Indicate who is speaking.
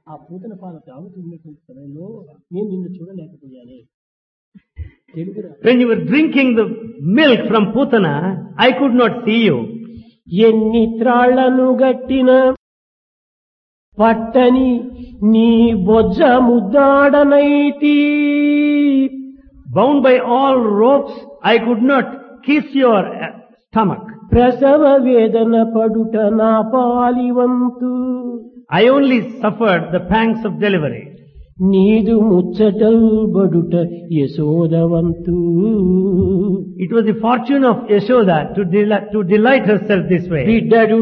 Speaker 1: ఆ పూతన పాలు తాగుతున్నటువంటి సమయంలో నేను నిన్ను చూడలేకపోయాను. తెలుగురా
Speaker 2: When you were drinking the milk from Putana, I could not see you.
Speaker 1: ఎన్ని త్రాళ్లను గట్టిన పట్టని నీ బొజ్జ ముద్దాడనైతి.
Speaker 2: Bound by all ropes, I could not kiss your stomach.
Speaker 1: ప్రసవ వేదన పడుట నా పాలివంతు.
Speaker 2: I only suffered the pangs of delivery.
Speaker 1: నీదు ముచ్చటల్ బడుట యశోదవంతు.
Speaker 2: It was the fortune of Yashoda to delight herself this way.
Speaker 1: బిడ్డడు